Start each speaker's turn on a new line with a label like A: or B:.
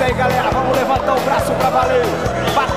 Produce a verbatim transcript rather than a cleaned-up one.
A: aí, galera, vamos levantar o braço pra valer.